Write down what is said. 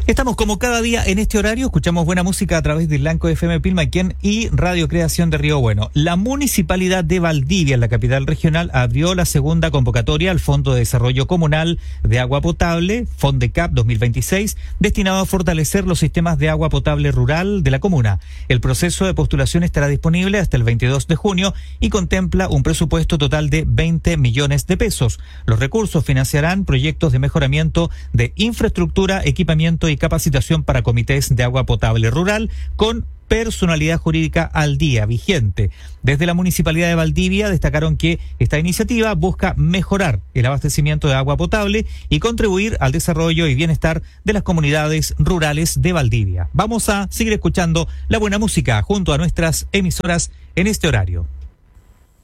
Estamos como cada día en este horario, escuchamos buena música a través del Lanco FM Pilmaiquén y Radio Creación de Río Bueno. La Municipalidad de Valdivia, en la capital regional, abrió la segunda convocatoria al Fondo de Desarrollo Comunal de Agua Potable, FONDECAP 2026, destinado a fortalecer los sistemas de agua potable rural de la comuna. El proceso de postulación estará disponible hasta el 22 de junio y contempla un presupuesto total de 20 millones de pesos. Los recursos financiarán proyectos de mejoramiento de infraestructura, equipamiento y capacitación para comités de agua potable rural con personalidad jurídica al día vigente. Desde la Municipalidad de Valdivia destacaron que esta iniciativa busca mejorar el abastecimiento de agua potable y contribuir al desarrollo y bienestar de las comunidades rurales de Valdivia. Vamos a seguir escuchando la buena música junto a nuestras emisoras en este horario.